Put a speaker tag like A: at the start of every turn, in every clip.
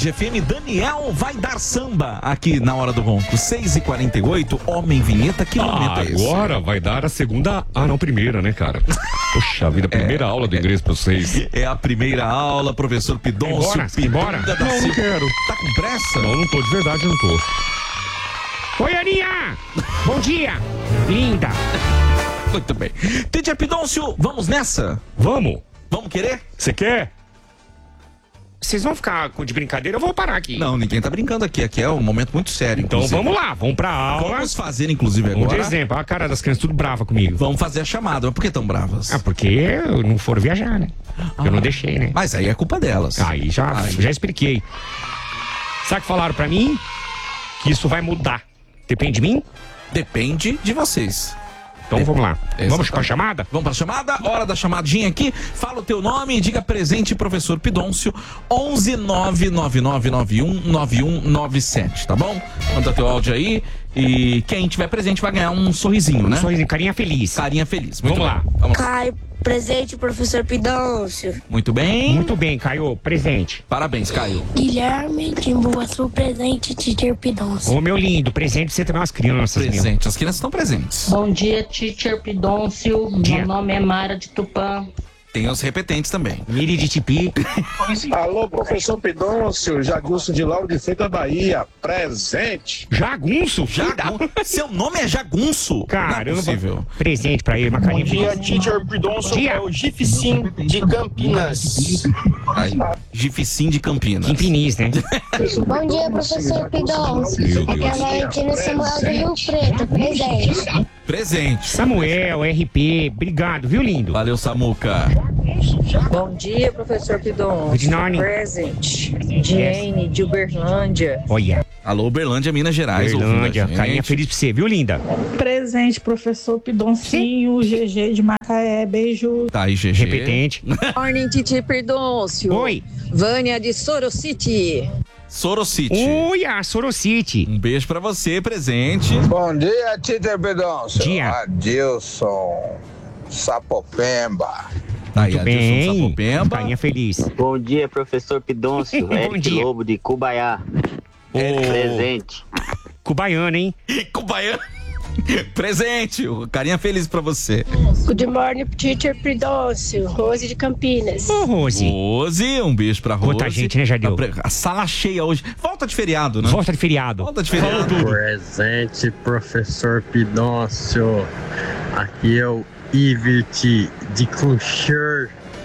A: FM, Daniel vai dar samba aqui na Hora do Ronco. 6h48, Homem Vinheta, que momento é esse?
B: Agora vai dar a segunda... primeira, né, cara? Poxa vida, primeira aula do inglês pra vocês.
A: É a primeira aula, professor Pidoncio.
B: Embora? Não quero.
A: Tá com pressa?
B: Não tô, de verdade não tô.
C: Oi, Aninha! Bom dia! Linda!
A: Muito bem. Teacher Pidoncio, vamos nessa?
B: Vamos?
A: Vamos querer?
B: Você quer?
C: Vocês vão ficar de brincadeira? Eu vou parar aqui.
A: Não, ninguém tá brincando aqui. Aqui é um momento muito sério.
B: Então
A: inclusive.
B: Vamos lá, vamos pra aula.
A: Vamos fazer, inclusive, agora.
B: Um exemplo, a cara das crianças tudo brava comigo.
A: Vamos fazer a chamada. Mas por que tão bravas?
B: Porque não foram viajar, né? Eu não deixei, né?
A: Mas aí é culpa delas.
B: Aí já expliquei. Sabe que falaram pra mim? Que isso vai mudar. Depende de mim?
A: Depende de vocês.
B: Então vamos lá.
A: Exatamente.
B: Vamos pra chamada?
A: Vamos pra chamada? Hora da chamadinha aqui. Fala o teu nome e diga presente, professor Pidoncio. 11 99991 9197, tá bom? Manda teu áudio aí. E quem tiver presente vai ganhar um sorrisinho, né?
B: Um sorrisinho, carinha feliz.
A: Carinha feliz. Muito
B: Vamos
A: bem.
B: lá.
A: Vamos lá.
D: Caio, presente, professor Pidoncio.
A: Muito bem.
B: Muito bem, Caio. Presente.
A: Parabéns, Caio.
D: Guilherme de Embu-Açu, presente, teacher Pidoncio.
B: Ô, meu lindo, presente você também é umas crianças.
A: Presente. As crianças estão presentes.
E: Bom dia, teacher Pidoncio. Meu nome é Mara de Tupã.
A: Tem os repetentes também.
B: Miri de Tipi.
F: Alô, professor Pidoncio, Jagunço de Lauro de Freitas, Bahia, presente.
B: Jagunço?
A: Seu nome é Jagunço?
B: Cara,
A: não é possível.
B: Presente pra ele, uma carinha feliz.
F: Teacher Pidoncio, é o Gificim de Campinas.
A: Aí, Gificim de Campinas.
B: Campinis, né?
D: Bom dia, professor Pidoncio. Aqui é a Valentina Samuel do Rio Preto, presente.
A: Presente.
B: Samuel, RP, obrigado, viu, lindo?
A: Valeu, Samuca.
G: Bom dia, professor Pidoncio.
B: Good morning.
G: Present. Jane, de Uberlândia.
B: Olha.
A: Alô, Uberlândia, Minas Gerais.
B: Uberlândia,
A: ouvindo a
B: carinha
A: gente.
B: feliz pra você, viu, linda?
H: Presente, professor Pidoncinho, GG de Macaé, beijo.
A: Tá aí, GG.
B: Repetente.
G: Morning, Titi Pidoncio.
B: Oi.
G: Vânia de Sorocity.
A: Sorocity.
B: Oi, a Sorocity.
A: Um beijo pra você, presente.
F: Bom dia, Teacher Pidoncio.
B: Dia.
F: Adilson, Sapopemba.
A: Tá aí,
B: Muito
A: Adilson
B: bem.
A: Sapopemba.
B: Carinha feliz.
I: Bom dia, professor Pidoncio.
B: Bom
I: Eric
B: dia.
I: Lobo de Cubaiá. Presente.
B: Cubaiano, hein?
A: Cubaiano. Presente. Carinha feliz pra você.
D: Good morning, teacher Pidoncio. Rose de Campinas.
B: Ô, Rose.
A: Rose, um beijo pra Rose.
B: Quanta gente, né, Jardel?
A: A sala cheia hoje. Volta de feriado, né?
B: Volta de feriado.
A: Volta de feriado.
J: Presente, professor Pidoncio. Aqui é o Ivete de Clocher.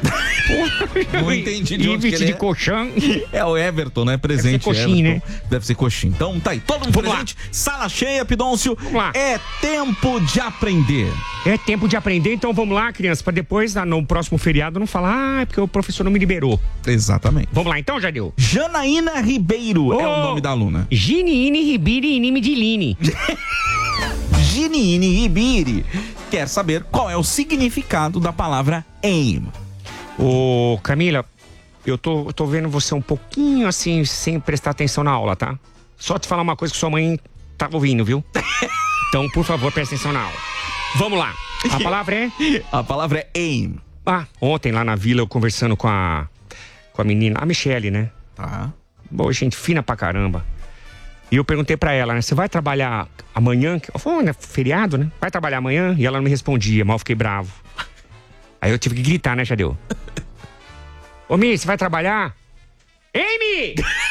A: Não entendi de onde que
B: Ivete
A: ele
B: de colchão.
A: É o Everton, né? Presente.
B: Deve ser coxinha,
A: Everton. Deve ser coxinha. Então tá aí, todo mundo
B: Vamos
A: presente. Sala cheia, Pidoncio.
B: Vamos lá.
A: É tempo de aprender.
B: É tempo de aprender, então vamos lá, criança, pra depois, no próximo feriado, não falar, é porque o professor não me liberou.
A: Exatamente.
B: Vamos lá então, Jardel?
A: Janaína Ribeiro é o nome da aluna.
B: Giniine Ribiri Inime de Line.
A: Giniine Ribiri quer saber qual é o significado da palavra aim.
B: Ô, Camila, eu tô vendo você um pouquinho assim, sem prestar atenção na aula, tá? Só te falar uma coisa que sua mãe tá ouvindo, viu? Então, por favor, presta atenção na aula. Vamos lá. A palavra é?
A: A palavra é aim.
B: Ontem lá na vila eu conversando com a menina, a Michele, né?
A: Tá.
B: Boa, gente fina pra caramba. E eu perguntei pra ela, né? Você vai trabalhar amanhã? Ela falou, né? Feriado, né? Vai trabalhar amanhã? E ela não me respondia, mal eu fiquei bravo. Aí eu tive que gritar, né, Jadeu? Ô, Mi, você vai trabalhar? Amy!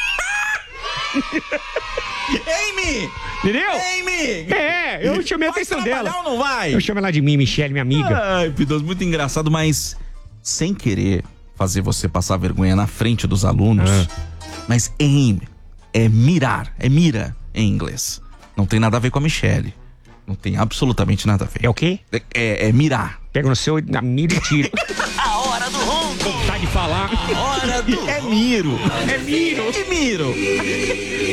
A: Amy!
B: Entendeu?
A: Amy!
B: É, eu chamei a atenção dela.
A: Vai trabalhar ou não vai?
B: Eu chamo ela de Mi, Michele, minha amiga.
A: Ai, Pidoncio, muito engraçado, mas sem querer fazer você passar vergonha na frente dos alunos. Mas aim é mirar, é mira em inglês. Não tem nada a ver com a Michele. Não tem absolutamente nada a ver.
B: É o quê?
A: É mirar.
B: Pega no seu, na mira e tiro.
A: A hora do ronco.
B: Vontade de falar.
A: A hora do... É miro.
B: É miro.
A: É miro.